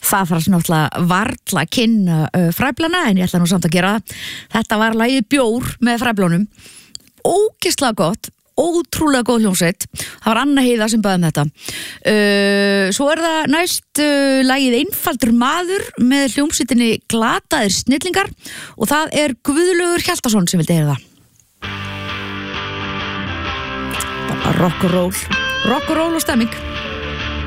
það þarf náttúrulega varla að kynna fræblana, en ég ætla nú samt að gera það. Þetta var lagið Bjór með fræblunum. Ógeðslega gott, ótrúlega góð hljómsveit. Það var Anna Heiða sem baði þetta. Svo er það næst lagið Einfaldur maður með hljómsveitinni Glataðir snillingar og það er Guðlaugur Hjaltason sem vildi heyra það. Bara rock og roll og stemming.